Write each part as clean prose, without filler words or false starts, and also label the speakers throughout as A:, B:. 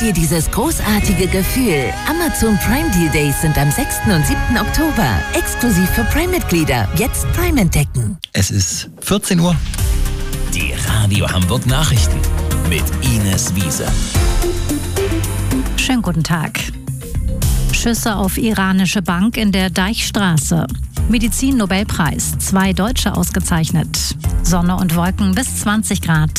A: dir dieses großartige Gefühl. Amazon Prime Deal Days sind am 6. und 7. Oktober. Exklusiv für Prime-Mitglieder. Jetzt Prime entdecken.
B: Es ist 14 Uhr.
C: Die Radio Hamburg Nachrichten mit Ines Wiese.
D: Schönen guten Tag. Schüsse auf iranische Bank in der Deichstraße. Medizin-Nobelpreis. 2 Deutsche ausgezeichnet. Sonne und Wolken bis 20 Grad.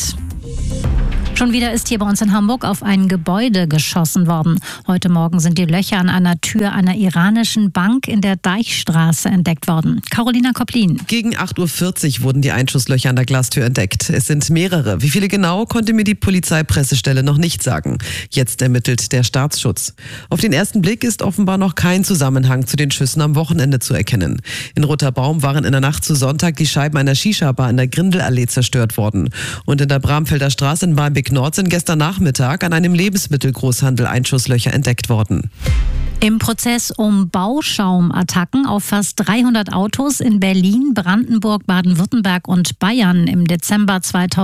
D: Schon wieder ist hier bei uns in Hamburg auf ein Gebäude geschossen worden. Heute Morgen sind die Löcher an einer Tür einer iranischen Bank in der Deichstraße entdeckt worden. Carolina Koplin.
E: Gegen 8.40 Uhr wurden die Einschusslöcher an der Glastür entdeckt. Es sind mehrere. Wie viele genau, konnte mir die Polizeipressestelle noch nicht sagen. Jetzt ermittelt der Staatsschutz. Auf den ersten Blick ist offenbar noch kein Zusammenhang zu den Schüssen am Wochenende zu erkennen. In Roterbaum waren in der Nacht zu Sonntag die Scheiben einer Shisha-Bar in der Grindelallee zerstört worden. Und in der Bramfelder Straße in Barmbek Nord sind gestern Nachmittag an einem Lebensmittelgroßhandel Einschusslöcher entdeckt worden.
D: Im Prozess um Bauschaumattacken auf fast 300 Autos in Berlin, Brandenburg, Baden-Württemberg und Bayern im Dezember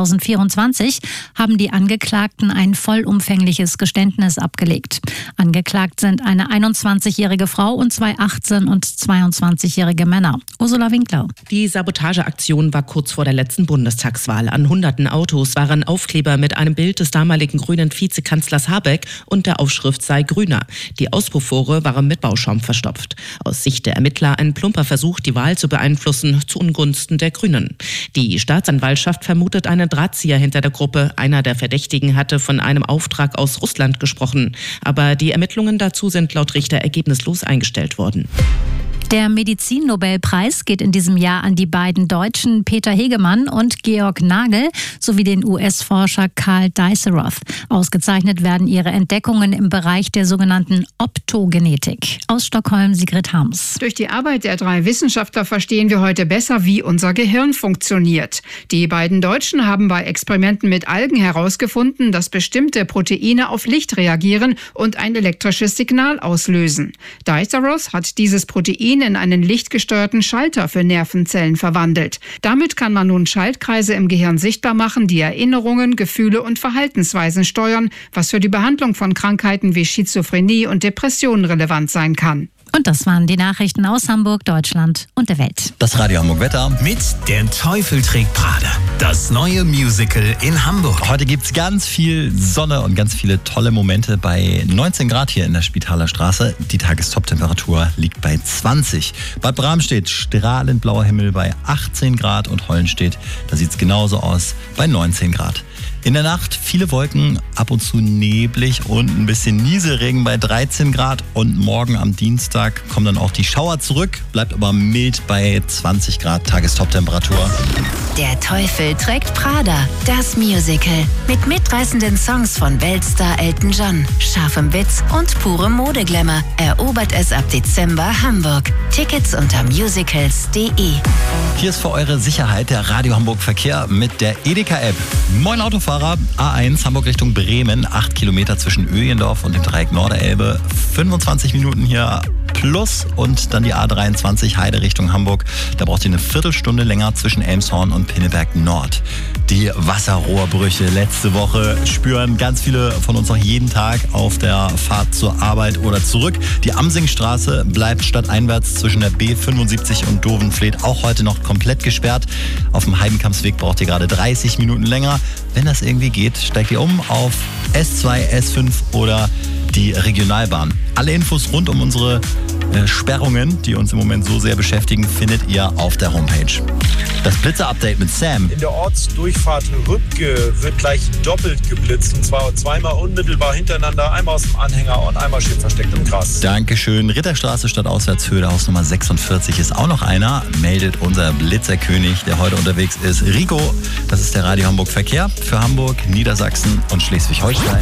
D: 2024 haben die Angeklagten ein vollumfängliches Geständnis abgelegt. Angeklagt sind eine 21-jährige Frau und 2 18- und 22-jährige Männer. Ursula Winkler.
F: Die Sabotageaktion war kurz vor der letzten Bundestagswahl. An hunderten Autos waren Aufkleber mit einem Bild des damaligen grünen Vizekanzlers Habeck und der Aufschrift sei grüner. Die Auspuffrohre waren mit Bauschaum verstopft. Aus Sicht der Ermittler ein plumper Versuch, die Wahl zu beeinflussen, zu Ungunsten der Grünen. Die Staatsanwaltschaft vermutet einen Drahtzieher hinter der Gruppe. Einer der Verdächtigen hatte von einem Auftrag aus Russland gesprochen. Aber die Ermittlungen dazu sind laut Richter ergebnislos eingestellt worden.
D: Der Medizin-Nobelpreis geht in diesem Jahr an die beiden Deutschen Peter Hegemann und Georg Nagel sowie den US-Forscher Karl Dies-Roth. Ausgezeichnet werden ihre Entdeckungen im Bereich der sogenannten Optogenetik. Aus Stockholm Sigrid Harms.
G: Durch die Arbeit der 3 Wissenschaftler verstehen wir heute besser, wie unser Gehirn funktioniert. Die beiden Deutschen haben bei Experimenten mit Algen herausgefunden, dass bestimmte Proteine auf Licht reagieren und ein elektrisches Signal auslösen. Dies-Roth hat dieses Protein in einen lichtgesteuerten Schalter für Nervenzellen verwandelt. Damit kann man nun Schaltkreise im Gehirn sichtbar machen, die Erinnerungen, Gefühle und Verhaltensweisen steuern, was für die Behandlung von Krankheiten wie Schizophrenie und Depressionen relevant sein kann.
D: Und das waren die Nachrichten aus Hamburg, Deutschland und der Welt.
B: Das Radio Hamburg Wetter.
C: Mit Der Teufel trägt Prada. Das neue Musical in Hamburg.
B: Heute gibt's ganz viel Sonne und ganz viele tolle Momente bei 19 Grad hier in der Spitaler Straße. Die Tagestoptemperatur liegt bei 20. Bad Bramstedt strahlend blauer Himmel bei 18 Grad und Hollenstedt, da sieht's genauso aus bei 19 Grad. In der Nacht viele Wolken, ab und zu neblig und ein bisschen Nieselregen bei 13 Grad. Und morgen am Dienstag kommen dann auch die Schauer zurück, bleibt aber mild bei 20 Grad Tagestoptemperatur.
A: Der Teufel trägt Prada, das Musical. Mit mitreißenden Songs von Weltstar Elton John, scharfem Witz und purem Modeglamour erobert es ab Dezember Hamburg. Tickets unter musicals.de.
B: Hier ist für eure Sicherheit der Radio Hamburg Verkehr mit der Edeka-App. Moin Autofahrer, A1 Hamburg Richtung Bremen, 8 Kilometer zwischen Öhlendorf und dem Dreieck Norderelbe, 25 Minuten hier plus und dann die A23 Heide Richtung Hamburg. Da braucht ihr eine Viertelstunde länger zwischen Elmshorn und Pinneberg Nord. Die Wasserrohrbrüche letzte Woche spüren ganz viele von uns noch jeden Tag auf der Fahrt zur Arbeit oder zurück. Die Amsingstraße bleibt stadteinwärts zwischen der B75 und Dovenfleet auch heute noch komplett gesperrt. Auf dem Heidenkampsweg braucht ihr gerade 30 Minuten länger. Wenn das irgendwie geht, steigt ihr um auf S2, S5 oder die Regionalbahn. Alle Infos rund um unsere Sperrungen, die uns im Moment so sehr beschäftigen, findet ihr auf der Homepage. Das Blitzer-Update mit Sam.
H: In der Ortsdurchfahrt Rübke wird gleich doppelt geblitzt. Und zwar zweimal unmittelbar hintereinander. Einmal aus dem Anhänger und einmal schön versteckt im Gras.
B: Dankeschön. Ritterstraße statt Auswärtshöhe, Haus Nummer 46 ist auch noch einer. Meldet unser Blitzerkönig, der heute unterwegs ist. Rico, das ist der Radio Hamburg Verkehr für Hamburg, Niedersachsen und Schleswig-Holstein.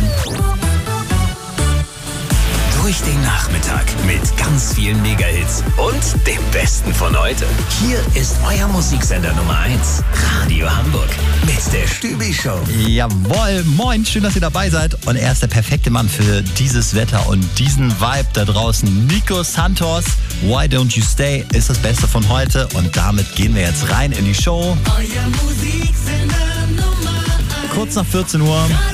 C: Durch den Nachmittag mit ganz vielen Mega-Hits und dem Besten von heute. Hier ist euer Musiksender Nummer 1, Radio Hamburg mit der Stübi-Show.
B: Jawohl, moin, schön, dass ihr dabei seid. Und er ist der perfekte Mann für dieses Wetter und diesen Vibe da draußen. Nico Santos, Why Don't You Stay ist das Beste von heute. Und damit gehen wir jetzt rein in die Show.
I: Euer Musiksender Nummer 1.
B: Kurz nach 14 Uhr.